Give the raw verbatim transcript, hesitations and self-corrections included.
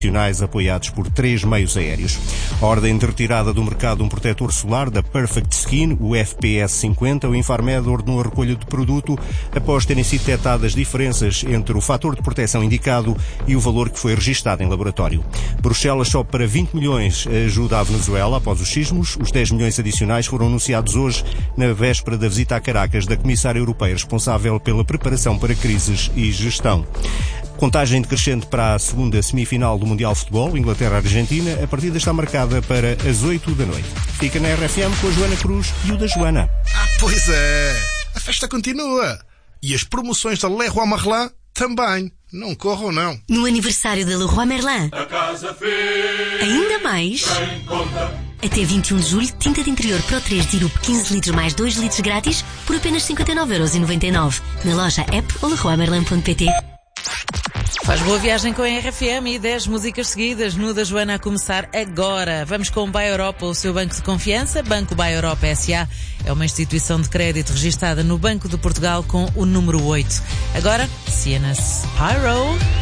apoiados por três meios aéreos. A ordem de retirada do mercado um protetor solar da Perfect Skin, o F P S cinquenta, o Infarmed ordenou a recolha do produto após terem sido detectadas diferenças entre o fator de proteção indicado e o valor que foi registado em laboratório. Bruxelas sobe para vinte milhões a ajuda à Venezuela após os sismos. Os dez milhões adicionais foram anunciados hoje na véspera da visita a Caracas da Comissária Europeia responsável pela preparação para crises e gestão. Contagem decrescente para a segunda semifinal do Mundial de Futebol, Inglaterra-Argentina. A partida está marcada para as oito da noite. Fica na R F M com a Joana Cruz e o da Joana. Ah, pois é! A festa continua! E as promoções da Leroy Merlin também. Não corram, não. No aniversário da Leroy Merlin. A casa fez. Ainda mais. Tem conta. Até vinte e um de julho, tinta de interior Pro três Dirup quinze litros mais dois litros grátis por apenas cinquenta e nove euros e noventa e nove. Na loja app ou leroy merlin ponto pt. Faz boa viagem com a R F M e dez músicas seguidas no da Joana a começar agora. Vamos com o Buy Europa, o seu banco de confiança. Banco Buy Europa S A é uma instituição de crédito registada no Banco de Portugal com o número oito. Agora, Siena Spyro.